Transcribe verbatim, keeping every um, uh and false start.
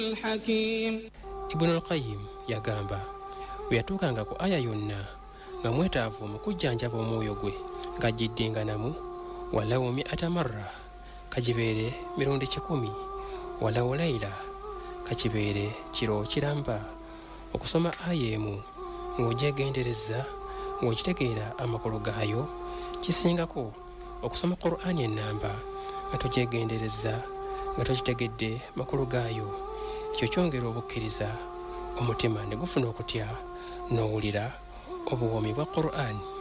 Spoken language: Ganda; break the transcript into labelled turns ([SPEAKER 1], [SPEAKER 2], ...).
[SPEAKER 1] الحكيم.
[SPEAKER 2] Ibn al-Qayyim yagamba bwe yatuukanga ku aya yonna nga mwetaavu mu kujjanjaba omwoyo gwe ng'agiddinganamu walawo mi'ata marra kagibeere mirundi kikumi walawo layla kakibeere kiro kiramba okusoma aya emu ng'ogyegendereza ng'okitegeera amakulu gaayo kisingako okusoma Qur'ani ennamba nga togyegendereza nga tokitegedde makulu gaayo. Ekyo kyongera obukkiriza omutima ne gufuna okutya n'owulira obuwoomi bwa Qur'ani.